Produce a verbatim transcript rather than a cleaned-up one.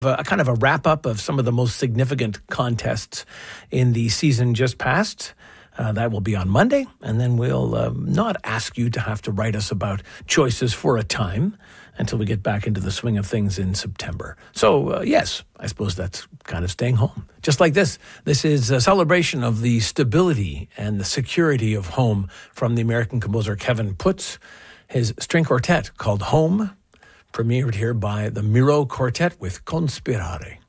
a kind of a wrap-up of some of the most significant contests in the season just past. Uh, that will be on Monday, and then we'll uh, not ask you to have to write us about choices for a time until we get back into the swing of things in September. So, uh, yes, I suppose that's kind of staying home. Just like this, this is a celebration of the stability and the security of home from the American composer Kevin Putz. His string quartet called Home premiered here by the Miro Quartet with Conspirare.